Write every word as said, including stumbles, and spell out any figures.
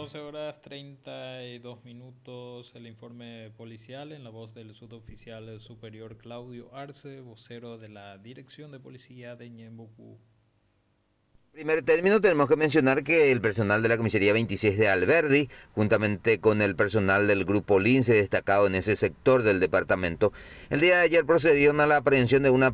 doce horas treinta y dos minutos el informe policial en la voz del suboficial superior Claudio Arce, vocero de la Dirección de Policía de Ñembucú. Primer término, tenemos que mencionar que el personal de la comisaría veintiséis de Alberdi, juntamente con el personal del grupo Lince destacado en ese sector del departamento, el día de ayer procedieron a la aprehensión de una